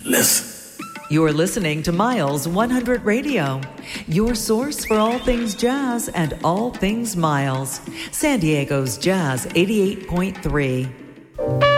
Listen. You're listening to Miles 100 Radio, your source for all things jazz and all things Miles. San Diego's Jazz 88.3.